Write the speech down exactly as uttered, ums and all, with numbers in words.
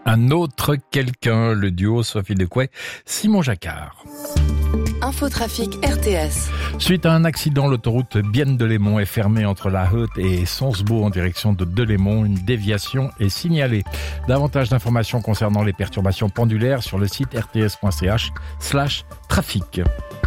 Un autre quelqu'un, le duo Sophie Decouet, Simon Jacquard. Infotrafic R T S. Suite à un accident, l'autoroute Bienne-Delémont est fermée entre La Heute et Sonsbeau en direction de Delémont. Une déviation est signalée. Davantage d'informations concernant les perturbations pendulaires sur le site r t s point c h slash trafic.